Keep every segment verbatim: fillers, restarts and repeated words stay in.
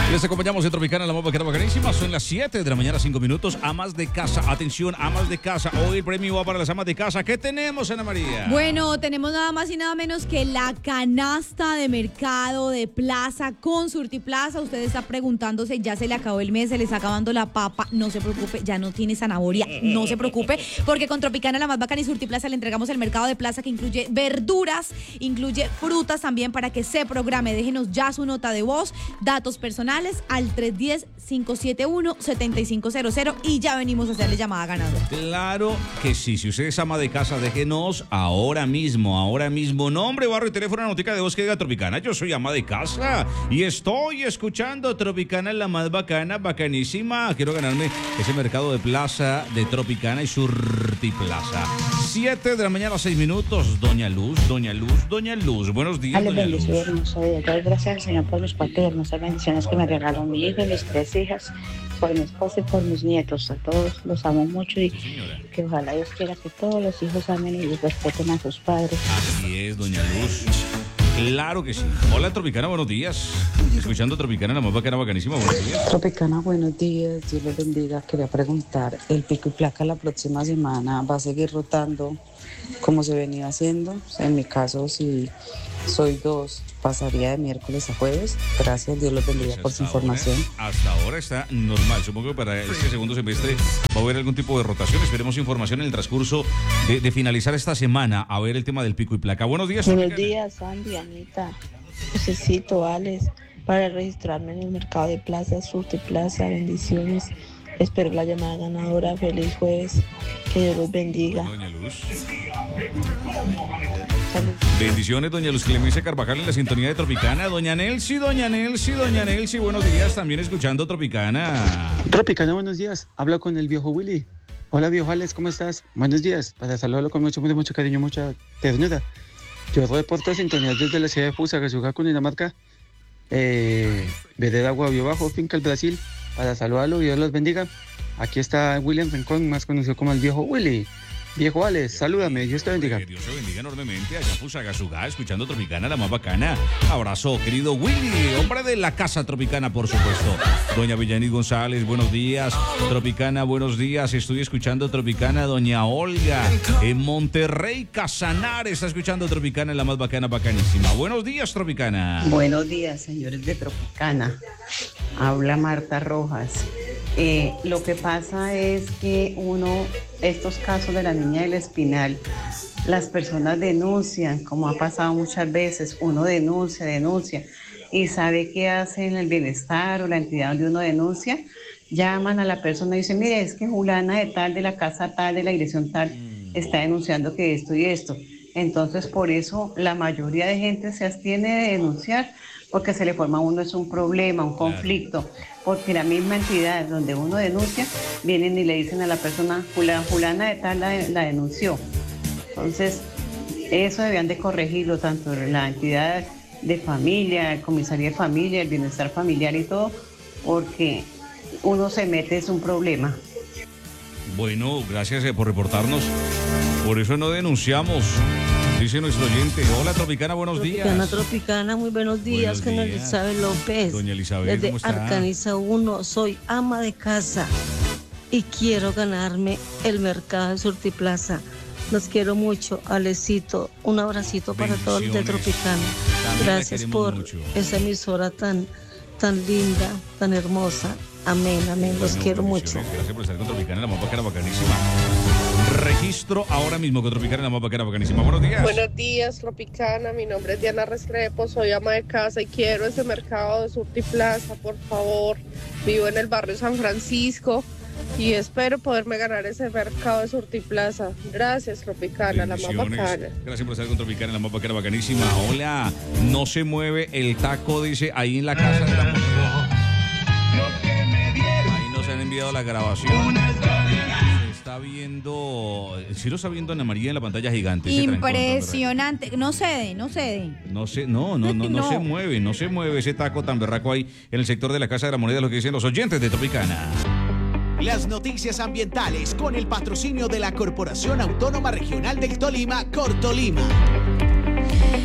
Les acompañamos en Tropicana, la más bacana, bacanísima. Son las siete de la mañana, cinco minutos. Amas de casa, atención, amas de casa. Hoy el premio va para las amas de casa. ¿Qué tenemos, Ana María? Bueno, tenemos nada más y nada menos que la canasta de mercado de Plaza con Surtiplaza. Usted está preguntándose, ya se le acabó el mes, se le está acabando la papa. No se preocupe, ya no tiene zanahoria. No se preocupe, porque con Tropicana, la más bacana y Surtiplaza le entregamos el mercado de Plaza que incluye verduras, incluye frutas también para que se programe. Déjenos ya su nota de voz, datos personales al tres uno cero, cinco siete uno, siete cinco cero cero y ya venimos a hacerle llamada ganadora. Claro que sí. Si usted es ama de casa, déjenos ahora mismo, ahora mismo nombre, barrio y teléfono, una notica de voz que diga Tropicana. Yo soy ama de casa y estoy escuchando Tropicana, la más bacana, bacanísima. Quiero ganarme ese mercado de Plaza de Tropicana y Surtiplaza. siete de la mañana, seis minutos. Doña Luz, Doña Luz, Doña Luz. Buenos días, Ale, Doña Luz. hermoso día. Doy gracias al Señor por mis cuatro hermosas bendiciones que me regaló mi hijo y mis tres hijas, por mi esposa y por mis nietos. A todos los amo mucho y Sí, que ojalá Dios quiera que todos los hijos amen y respeten a sus padres. Así es, Doña Luz. Claro que sí. Hola, Tropicana, buenos días. Escuchando Tropicana, la más bacana, bacanísima. Buenos días. Tropicana, buenos días, Dios les bendiga. Quería preguntar, ¿el pico y placa la próxima semana va a seguir rotando como se venía haciendo? En mi caso, si soy dos, pasaría de miércoles a jueves. Gracias, Dios los bendiga Pues por su hasta información. Ahora, hasta ahora está normal. Supongo que para este segundo semestre va a haber algún tipo de rotación. Esperemos información en el transcurso de, de finalizar esta semana a ver el tema del pico y placa. Buenos días. Buenos Tropicana. días, Sandy, Anita, Josecito, Alex, para registrarme en el mercado de Plaza, Surtiplaza. Bendiciones. Espero la llamada ganadora. Feliz jueves. Que Dios los bendiga. Doña Luz. Salud. Bendiciones, Doña Luz Clemencia Carvajal en la sintonía de Tropicana. Doña Nelsi, Doña Nelsi, Doña Nelsi, buenos días. También escuchando Tropicana. Tropicana, buenos días. Hablo con el viejo Willy. Hola, viejo Alex, ¿cómo estás? Buenos días. Para saludarlo con mucho, mucho, mucho cariño, mucha ternura. Yo reporto sintonías desde la ciudad de Fusagasugá, Cundinamarca. Eh, Vereda Guavio Bajo, Finca el Brasil. Para saludarlo, Dios los bendiga. Aquí está William Rincón, más conocido como el viejo Willy. Viejo Alex, salúdame, Dios te bendiga. Que Dios te bendiga enormemente. Allá en Fusagasugá, escuchando Tropicana, la más bacana. Abrazo, querido Willy, hombre de la casa Tropicana, por supuesto. Doña Villanis González, buenos días. Tropicana, buenos días. Estoy escuchando Tropicana. Doña Olga, en Monterrey, Casanare, está escuchando Tropicana, la más bacana, bacanísima. Buenos días, Tropicana. Buenos días, señores de Tropicana. Habla Marta Rojas. Eh, lo que pasa es que uno, estos casos de la niña del Espinal, las personas denuncian, como ha pasado muchas veces, uno denuncia, denuncia, y sabe qué hacen el bienestar o la entidad donde uno denuncia, llaman a la persona y dicen, mire, es que Julana de tal, de la casa tal, de la dirección tal, está denunciando que esto y esto. Entonces, por eso la mayoría de gente se abstiene de denunciar, porque se le forma a uno es un problema, un conflicto, porque la misma entidad donde uno denuncia, vienen y le dicen a la persona, fulana, fulana de tal la, la denunció. Entonces, eso debían de corregirlo, tanto la entidad de familia, el comisaría de familia, el bienestar familiar y todo, porque uno se mete, es un problema. Bueno, gracias eh, por reportarnos. Por eso no denunciamos, dice nuestro oyente. Hola, Tropicana, buenos Tropicana, días. Tropicana, muy buenos días, Buenos con días. Elizabeth López. Doña Elizabeth, desde ¿cómo está? Arcaniza uno, soy ama de casa y quiero ganarme el mercado de Surtiplaza. Los quiero mucho, Alecito. Un abracito para todos los de Bendiciones. Tropicana. También la Gracias queremos por mucho. esa emisora tan, tan linda, tan hermosa. Amén, amén. Los Bueno, quiero bendiciones. mucho. Gracias por estar con Tropicana, la más bacana, bacanísima. Registro ahora mismo con Tropicana, la más bacana, bacanísima. Buenos días. Buenos días, Tropicana. Mi nombre es Diana Restrepo, soy ama de casa y quiero ese mercado de Surtiplaza, por favor. Vivo en el barrio San Francisco y espero poderme ganar ese mercado de Surtiplaza. Gracias, Tropicana, la más Bendiciones. bacana. Gracias por estar con Tropicana, la más bacana, bacanísima. Hola, no se mueve el taco, dice, ahí en la casa de la moneda. Ahí nos han enviado la grabación. Se está viendo, sí lo está viendo Ana María en la pantalla gigante. ese trancón, Impresionante. No cede, no cede. No se, no, no, no, no, No. se mueve, no se mueve ese taco tan berraco ahí en el sector de la Casa de la Moneda, lo que dicen los oyentes de Tropicana. Las noticias ambientales con el patrocinio de la Corporación Autónoma Regional del Tolima, Cortolima.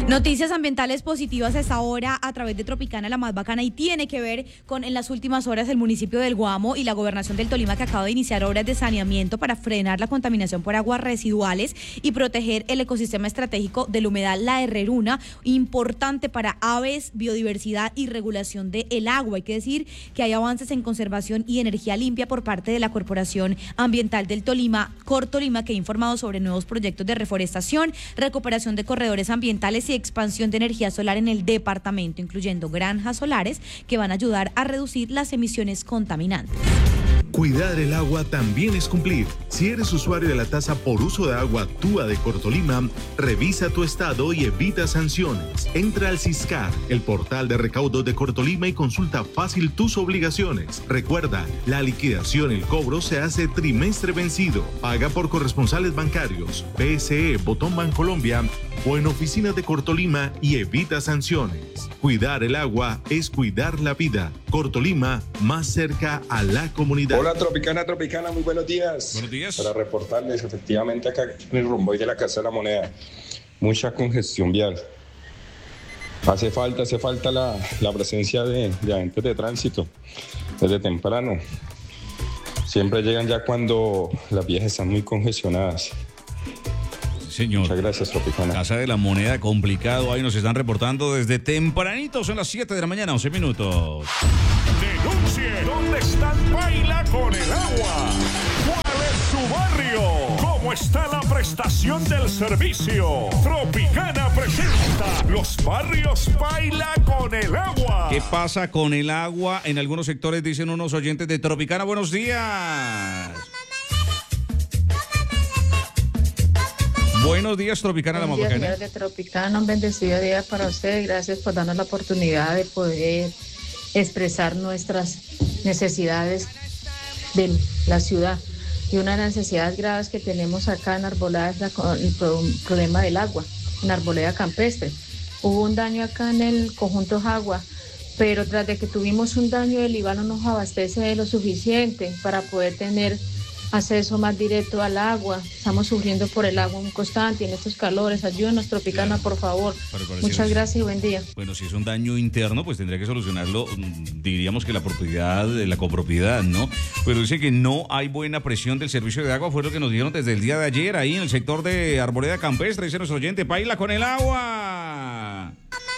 Noticias ambientales positivas a esta hora a través de Tropicana, la más bacana, y tiene que ver con en las últimas horas el municipio del Guamo y la gobernación del Tolima, que acaba de iniciar obras de saneamiento para frenar la contaminación por aguas residuales y proteger el ecosistema estratégico del humedal La Herreruna, importante para aves, biodiversidad y regulación del agua. Hay que decir que hay avances en conservación y energía limpia por parte de la Corporación Ambiental del Tolima, Cortolima, que ha informado sobre nuevos proyectos de reforestación, recuperación de corredores ambientales y expansión de energía solar en el departamento, incluyendo granjas solares que van a ayudar a reducir las emisiones contaminantes. Cuidar el agua también es cumplir. Si eres usuario de la tasa por uso de agua TUA de Cortolima, revisa tu estado y evita sanciones. Entra al Siscar, el portal de recaudos de Cortolima, y consulta fácil tus obligaciones. Recuerda, la liquidación y el cobro se hace trimestre vencido. Paga por corresponsales bancarios, P S E, Botón Bancolombia o en oficinas de Cortolima y evita sanciones. Cuidar el agua es cuidar la vida. Cortolima, más cerca a la comunidad. Hola Tropicana, Tropicana, muy buenos días. Buenos días. Para reportarles, efectivamente acá en el Romboy de la Casa de la Moneda, mucha congestión vial. Hace falta, hace falta la, la presencia de, de agentes de tránsito desde temprano. Siempre llegan ya cuando las vías están muy congestionadas. Señor. Muchas gracias, Tropicana. Casa de la Moneda, complicado. Ahí nos están reportando desde tempranito. Son las siete de la mañana, once minutos. Denuncie dónde está el Paila con el agua. ¿Cuál es su barrio? ¿Cómo está la prestación del servicio? Tropicana presenta los barrios Paila con el agua. ¿Qué pasa con el agua? En algunos sectores dicen unos oyentes de Tropicana. Buenos días. Buenos días, Tropicana, la más Buenos días, bacana. señores de Tropicana, un bendecido día para ustedes. Gracias por darnos la oportunidad de poder expresar nuestras necesidades de la ciudad. Y una de las necesidades graves que tenemos acá en Arboleda es la, el problema del agua, en Arboleda Campestre. Hubo un daño acá en el conjunto Jagua, pero tras de que tuvimos un daño, el I V A no nos abastece de lo suficiente para poder tener acceso más directo al agua. Estamos sufriendo por el agua muy constante en estos calores. Ayúdenos, Tropicana, por favor. Muchas gracias y buen día. Bueno, si es un daño interno, pues tendría que solucionarlo, diríamos que la propiedad, la copropiedad, ¿no? Pero dice que no hay buena presión del servicio de agua, fue lo que nos dijeron desde el día de ayer, ahí en el sector de Arboleda Campestre, dice nuestro oyente, Paila con el agua.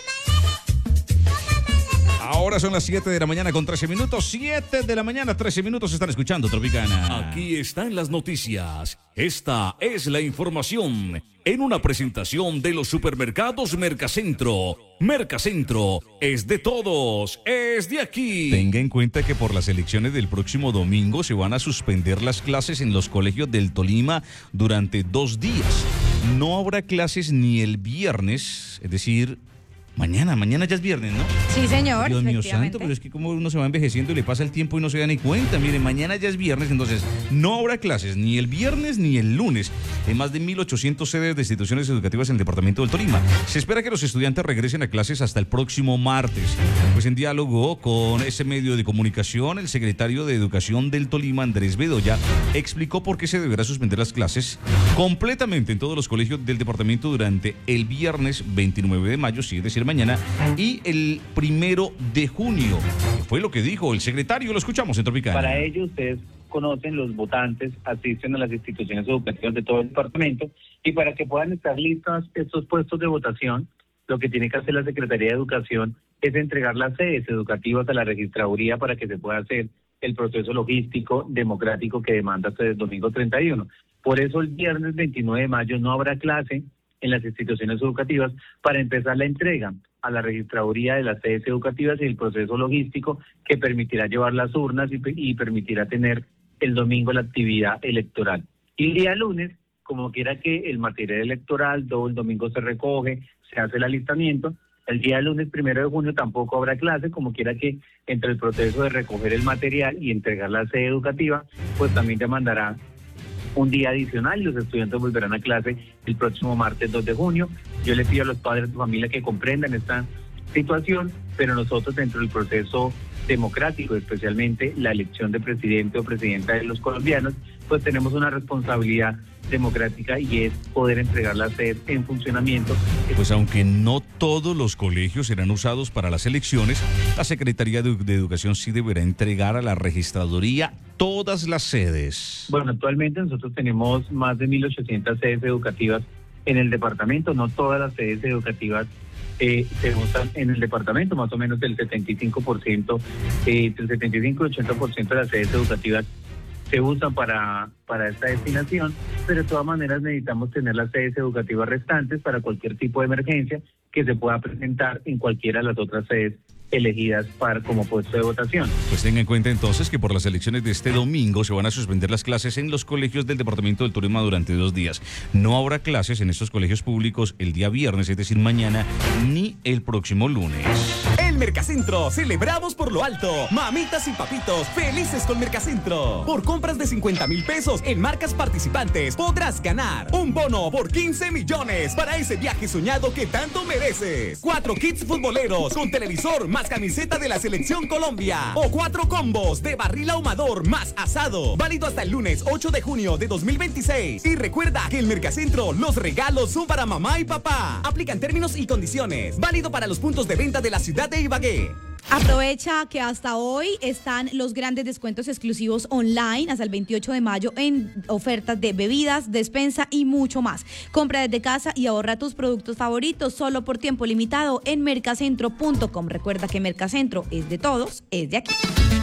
Ahora son las siete de la mañana con trece minutos. siete de la mañana, trece minutos. Están escuchando Tropicana. Aquí están las noticias. Esta es la información en una presentación de los supermercados Mercacentro. Mercacentro es de todos, es de aquí. Tenga en cuenta que por las elecciones del próximo domingo se van a suspender las clases en los colegios del Tolima durante dos días. No habrá clases ni el viernes, es decir, mañana, mañana ya es viernes, ¿no? Sí, señor. Dios mío santo, pero es que como uno se va envejeciendo y le pasa el tiempo y no se da ni cuenta. Miren, mañana ya es viernes, entonces no habrá clases ni el viernes ni el lunes en más de mil ochocientas sedes de instituciones educativas en el departamento del Tolima. Se espera que los estudiantes regresen a clases hasta el próximo martes. Pues en diálogo con ese medio de comunicación, el secretario de Educación del Tolima, Andrés Bedoya, explicó por qué se deberá suspender las clases completamente en todos los colegios del departamento durante el viernes veintinueve de mayo, sí, es decir, mañana, y el primero de junio. Fue lo que dijo el secretario, lo escuchamos en Tropicana. Para ello, ustedes conocen, los votantes asisten a las instituciones educativas de todo el departamento, y para que puedan estar listos estos puestos de votación, lo que tiene que hacer la Secretaría de Educación es entregar las sedes educativas a la registraduría para que se pueda hacer el proceso logístico democrático que demanda hasta el domingo treinta y uno. Por eso el viernes veintinueve de mayo no habrá clase en las instituciones educativas para empezar la entrega a la registraduría de las sedes educativas y el proceso logístico que permitirá llevar las urnas y, y permitirá tener el domingo la actividad electoral. Y el día lunes, como quiera que el material electoral, todo el domingo se recoge, se hace el alistamiento, el día lunes primero de junio tampoco habrá clase, como quiera que entre el proceso de recoger el material y entregar la sede educativa, pues también te mandará un día adicional y los estudiantes volverán a clase el próximo martes dos de junio. Yo le pido a los padres de familia que comprendan esta situación, pero nosotros dentro del proceso democrático, especialmente la elección de presidente o presidenta de los colombianos, pues tenemos una responsabilidad democrática y es poder entregar las sedes en funcionamiento. Pues aunque no todos los colegios serán usados para las elecciones, la Secretaría de, de Educación sí deberá entregar a la registraduría todas las sedes. Bueno, actualmente nosotros tenemos más de mil ochocientas sedes educativas en el departamento, no todas las sedes educativas Eh, se usan en el departamento, más o menos el setenta y cinco por ciento, eh, entre el setenta y cinco y ochenta por ciento de las sedes educativas se usan para, para esta destinación, pero de todas maneras necesitamos tener las sedes educativas restantes para cualquier tipo de emergencia que se pueda presentar en cualquiera de las otras sedes elegidas para como puesto de votación. Pues tenga en cuenta entonces que por las elecciones de este domingo se van a suspender las clases en los colegios del Departamento del Tolima durante dos días. No habrá clases en estos colegios públicos el día viernes, es decir, mañana, ni el próximo lunes. En Mercacentro celebramos por lo alto. Mamitas y papitos felices con Mercacentro. Por compras de cincuenta mil pesos en marcas participantes podrás ganar un bono por quince millones para ese viaje soñado que tanto mereces. Cuatro kits futboleros con televisor más camiseta de la Selección Colombia. O cuatro combos de barril ahumador más asado. Válido hasta el lunes ocho de junio de dos mil veintiséis. Y recuerda que en Mercacentro los regalos son para mamá y papá. Aplican términos y condiciones. Válido para los puntos de venta de la ciudad de Ibagué. Aprovecha que hasta hoy están los grandes descuentos exclusivos online hasta el veintiocho de mayo en ofertas de bebidas, despensa y mucho más. Compra desde casa y ahorra tus productos favoritos solo por tiempo limitado en mercacentro punto com. Recuerda que Mercacentro es de todos, es de aquí.